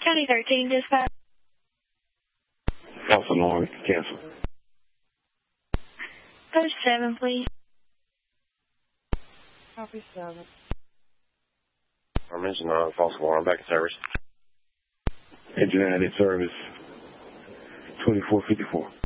County 13, dispatch. False alarm, cancel. Post 7, please. Copy 7. I'm mentioning false alarm, back in service. Engine out in service, 2454.